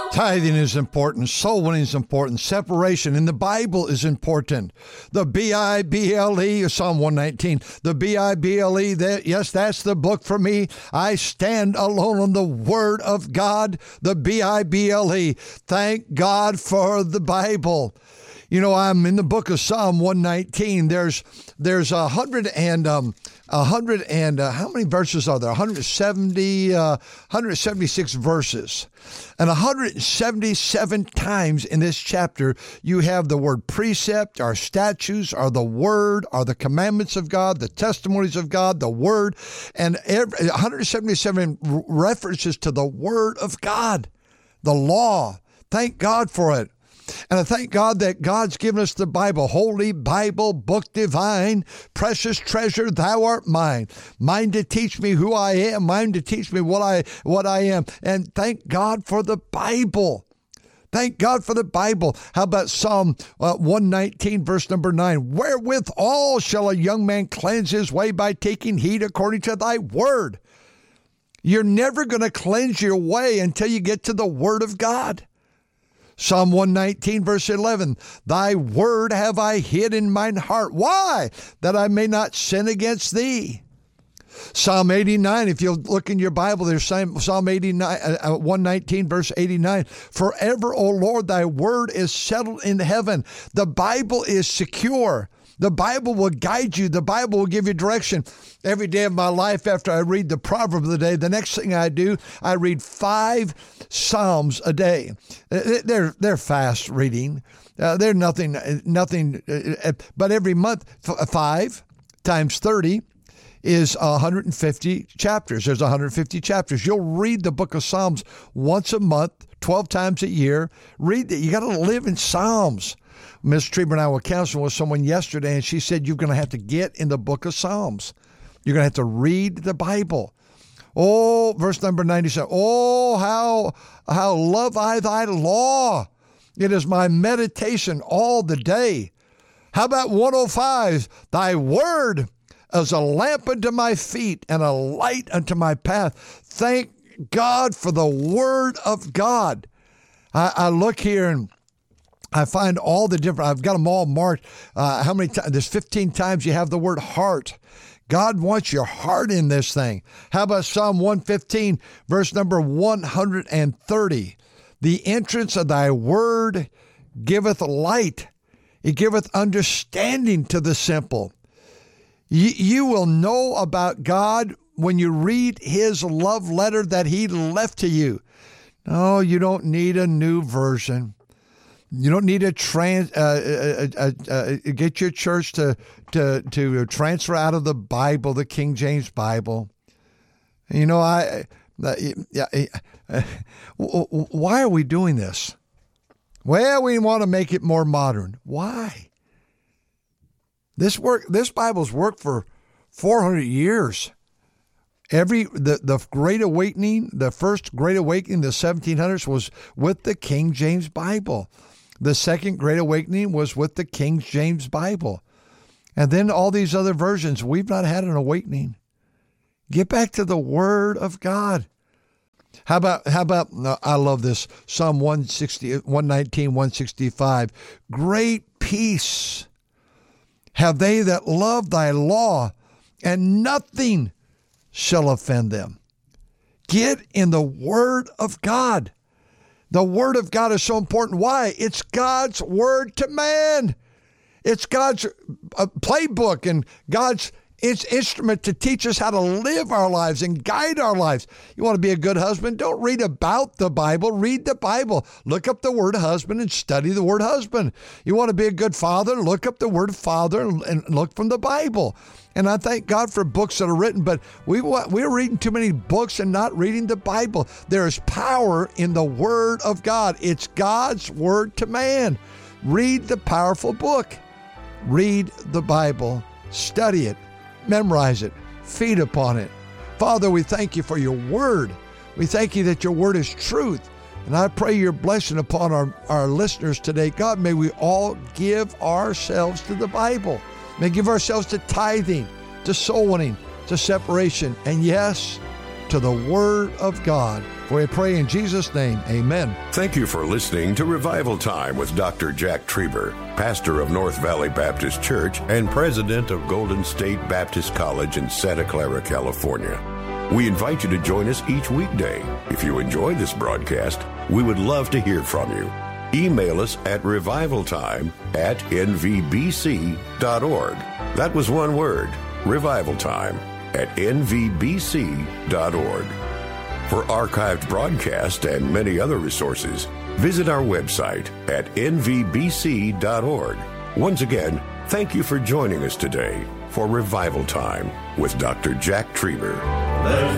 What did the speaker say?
Tithing is important. Soul winning is important. Separation in the Bible is important. The Bible, Psalm 119. The Bible, yes, that's the book for me. I stand alone on the Word of God. The Bible. Thank God for the Bible. You know, I'm in the book of Psalm 119. There's 100 and how many verses are there? 176 verses. And 177 times in this chapter, you have the word precept, or statutes, or the word, or the commandments of God, the testimonies of God, the word, and 177 references to the word of God, the law. Thank God for it. And I thank God that God's given us the Bible, Holy Bible, book divine, precious treasure, thou art mine. Mine to teach me who I am, mine to teach me what I am. And thank God for the Bible. Thank God for the Bible. How about Psalm 119, verse number 9? Wherewithal shall a young man cleanse his way? By taking heed according to thy word. You're never going to cleanse your way until you get to the word of God. Psalm 119, verse 11, thy word have I hid in mine heart. Why? That I may not sin against thee. Psalm 89, if you look in your Bible, there's Psalm 89, 119, verse 89. Forever, O Lord, thy word is settled in heaven. The Bible is secure. The Bible will guide you. The Bible will give you direction. Every day of my life, after I read the proverb of the day, the next thing I do, I read 5 Psalms a day. They're fast reading. They're nothing. But every month, 5 times 30 is 150 chapters. There's 150 chapters. You'll read the book of Psalms once a month, 12 times a year. Read it. You got to live in Psalms. Ms. Trieber and I were counseling with someone yesterday, and she said, you're going to have to get in the book of Psalms. You're going to have to read the Bible. Oh, verse number 97. Oh, how love I thy law. It is my meditation all the day. How about 105? Thy word is a lamp unto my feet and a light unto my path. Thank God for the word of God. I look here and I find all the different, I've got them all marked. How many times? There's 15 times you have the word heart. God wants your heart in this thing. How about Psalm 115, verse number 130? The entrance of thy word giveth light. It giveth understanding to the simple. You will know about God when you read his love letter that he left to you. No, you don't need a new version. You don't need to get your church to transfer out of the Bible, the King James Bible. You know, why are we doing this? Well, we want to make it more modern. Why? This Bible's worked for 400 years. The Great Awakening, the first Great Awakening, the 1700s, was with the King James Bible. The second Great Awakening was with the King James Bible. And then all these other versions, we've not had an awakening. Get back to the Word of God. How about, I love this, Psalm 119, 165. Great peace have they that love thy law, and nothing shall offend them. Get in the Word of God. The Word of God is so important. Why? It's God's word to man. It's God's playbook and God's instrument to teach us how to live our lives and guide our lives. You want to be a good husband? Don't read about the Bible. Read the Bible. Look up the word husband and study the word husband. You want to be a good father? Look up the word father and look from the Bible. And I thank God for books that are written, but we're reading too many books and not reading the Bible. There is power in the Word of God. It's God's word to man. Read the powerful book. Read the Bible. Study it. Memorize it. Feed upon it. Father, we thank you for your word. We thank you that your word is truth. And I pray your blessing upon our listeners today. God, may we all give ourselves to the Bible. May give ourselves to tithing, to soul winning, to separation, and yes, to the Word of God. For we pray in Jesus' name, amen. Thank you for listening to Revival Time with Dr. Jack Trieber, pastor of North Valley Baptist Church and president of Golden State Baptist College in Santa Clara, California. We invite you to join us each weekday. If you enjoy this broadcast, we would love to hear from you. Email us at revivaltime@nvbc.org. That was one word, revivaltime@nvbc.org. For archived broadcasts and many other resources, visit our website at nvbc.org. Once again, thank you for joining us today for Revival Time with Dr. Jack Trieber.